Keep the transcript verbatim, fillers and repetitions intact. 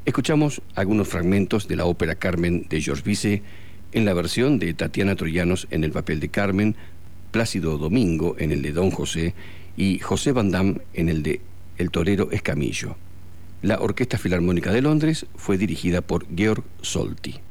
Escuchamos algunos fragmentos de la ópera Carmen de Georges Bizet en la versión de Tatiana Troyanos en el papel de Carmen, Plácido Domingo en el de Don José y José Van Damme en el de El torero Escamillo. La Orquesta Filarmónica de Londres fue dirigida por Georg Solti.